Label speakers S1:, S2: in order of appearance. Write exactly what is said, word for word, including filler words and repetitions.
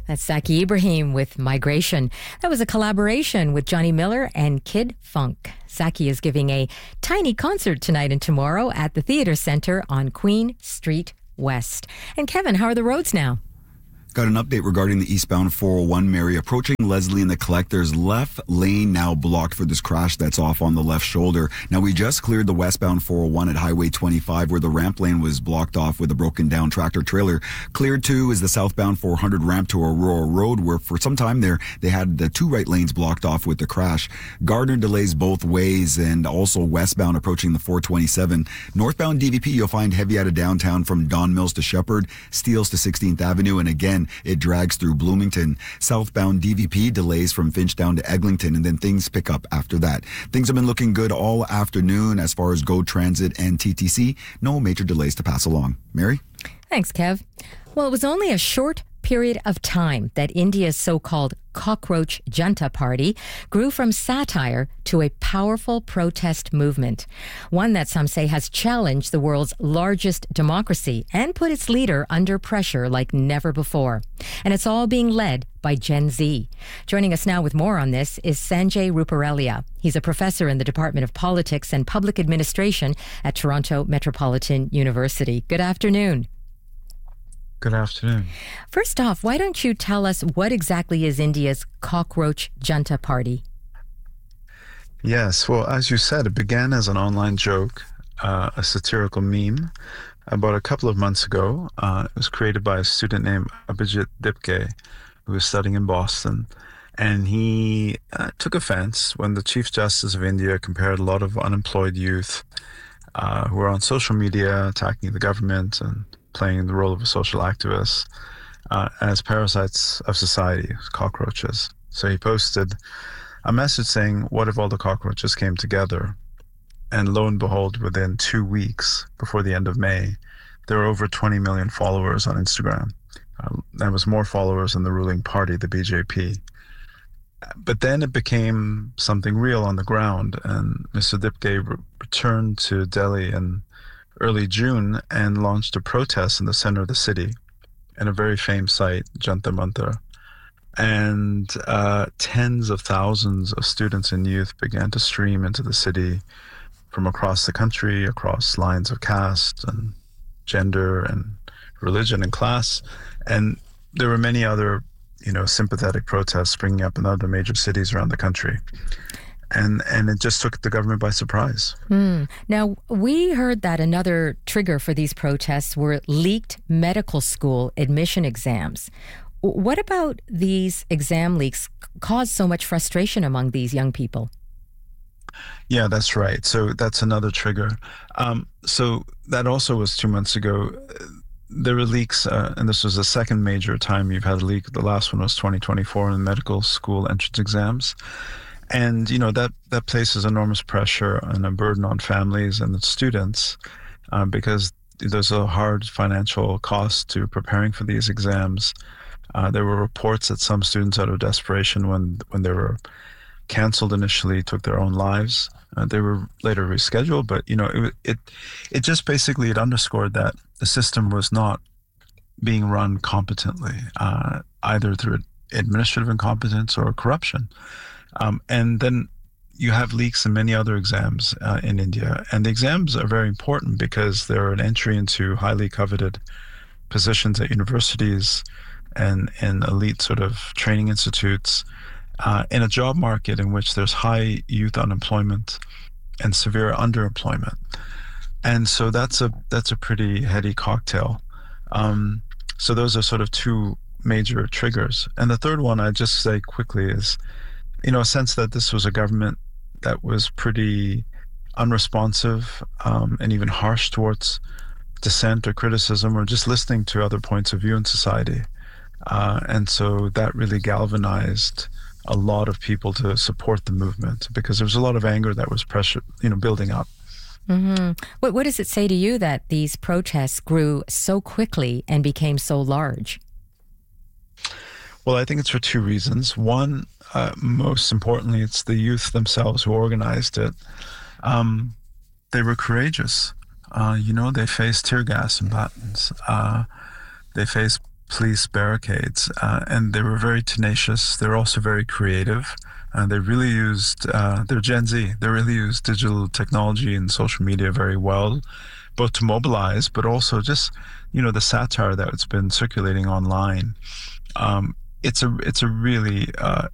S1: That's Saki Ibrahim with Migration. That was a collaboration with Johnny Miller and Kid Funk. Saki is giving a tiny concert tonight and tomorrow at the Theatre Centre on Queen Street West. And Kevin, how are the roads now?
S2: Got an update regarding the eastbound four oh one, Mary. Approaching Leslie and the Collectors, left lane now blocked for this crash that's off on the left shoulder. Now, we just cleared the westbound four oh one at Highway twenty-five where the ramp lane was blocked off with a broken down tractor trailer. Cleared too is the southbound four hundred ramp to Aurora Road, where for some time there they had the two right lanes blocked off with the crash. Gardner delays both ways, and also westbound approaching the four twenty-seven. Northbound D V P, you'll find heavy out of downtown from Don Mills to Shepherd, Steeles to sixteenth Avenue, and again it drags through Bloomington. Southbound D V P delays from Finch down to Eglinton, and then things pick up after that. Things have been looking good all afternoon as far as Go Transit and T T C. No major delays to pass along. Mary?
S1: Thanks, Kev. Well, it was only a short period of time that India's so-called Cockroach Junta Party grew from satire to a powerful protest movement, one that some say has challenged the world's largest democracy and put its leader under pressure like never before. And it's all being led by Gen Z. Joining us now with more on this is Sanjay Ruparelia. He's a professor in the Department of Politics and Public Administration at Toronto Metropolitan University. Good afternoon.
S3: Good afternoon.
S1: First off, why don't you tell us what exactly is India's Cockroach Junta Party?
S3: Yes, well, as you said, it began as an online joke, uh, a satirical meme. About a couple of months ago, uh, it was created by a student named Abhijit Dipke, who was studying in Boston. And he uh, took offense when the Chief Justice of India compared a lot of unemployed youth uh, who were on social media attacking the government and playing the role of a social activist uh, as parasites of society, cockroaches. So he posted a message saying, what if all the cockroaches came together? And lo and behold, within two weeks, before the end of May, there were over twenty million followers on Instagram. Uh, that was more followers than the ruling party, the B J P. But then it became something real on the ground, and Mister Dipke re- returned to Delhi in early June and launched a protest in the center of the city in a very famous site, Jantar Mantar. And uh, tens of thousands of students and youth began to stream into the city from across the country, across lines of caste and gender and religion and class. And there were many other, you know, sympathetic protests springing up in other major cities around the country. And and it just took the government by surprise.
S1: Mm. Now, we heard that another trigger for these protests were leaked medical school admission exams. What about these exam leaks caused so much frustration among these young people?
S3: Yeah, that's right. So that's another trigger. Um, so that also was two months ago. There were leaks, uh, and this was the second major time you've had a leak. The last one was twenty twenty-four in medical school entrance exams. And, you know, that, that places enormous pressure and a burden on families and the students uh, because there's a hard financial cost to preparing for these exams. Uh, there were reports that some students, out of desperation, when when they were canceled initially, took their own lives. Uh, they were later rescheduled, but, you know, it, it, it just basically, it underscored that the system was not being run competently, uh, either through administrative incompetence or corruption. Um, and then you have leaks in many other exams uh, in India. And the exams are very important because they're an entry into highly coveted positions at universities and in elite sort of training institutes uh, in a job market in which there's high youth unemployment and severe underemployment. And so that's a that's a pretty heady cocktail. Um, so those are sort of two major triggers. And the third one I'd just say quickly is, you know, a sense that this was a government that was pretty unresponsive um, and even harsh towards dissent or criticism or just listening to other points of view in society. Uh, and so that really galvanized a lot of people to support the movement because there was a lot of anger that was pressure, you know, building up.
S1: Mm-hmm. What, what does it say to you that these protests grew so quickly and became so large?
S3: Well, I think it's for two reasons. One, uh, most importantly, it's the youth themselves who organized it. Um, they were courageous. Uh, you know, they faced tear gas and batons. Uh, they faced police barricades, uh, and they were very tenacious. They're also very creative. And they really used, uh, they're Gen Z, they really used digital technology and social media very well, both to mobilize, but also just, you know, the satire that's been circulating online. Um, it's a it's a really uh,